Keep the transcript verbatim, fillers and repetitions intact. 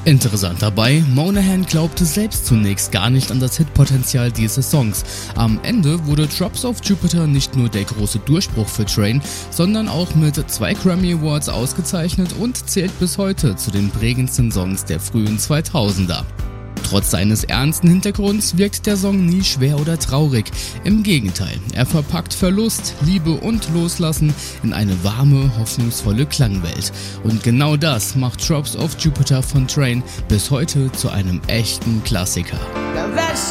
Interessant dabei, Monahan glaubte selbst zunächst gar nicht an das Hitpotenzial dieses Songs. Am Ende wurde Drops of Jupiter nicht nur der große Durchbruch für Train, sondern auch mit zwei Grammy Awards ausgezeichnet und zählt bis heute zu den prägendsten Songs der frühen zweitausender. Trotz seines ernsten Hintergrunds wirkt der Song nie schwer oder traurig. Im Gegenteil, er verpackt Verlust, Liebe und Loslassen in eine warme, hoffnungsvolle Klangwelt. Und genau das macht Drops of Jupiter von Train bis heute zu einem echten Klassiker.